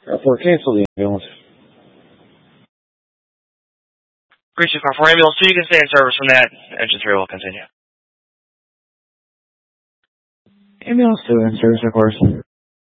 Airport, cancel the ambulance. Reach the car for ambulance 2, you can stay in service from that. Engine 3 will continue. Ambulance 2 in service, of course.